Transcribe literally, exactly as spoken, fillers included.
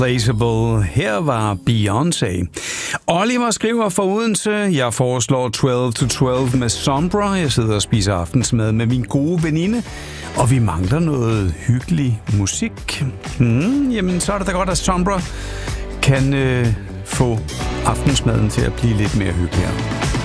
Irreplaceable. Her var Beyoncé. Oliver skriver fra Odense. Jeg foreslår tolv to tolv med Sombra. Jeg sidder og spiser aftensmad med min gode veninde, og vi mangler noget hyggelig musik. Hmm, jamen, så er det da godt, at Sombra kan øh, få aftensmaden til at blive lidt mere hyggeligere.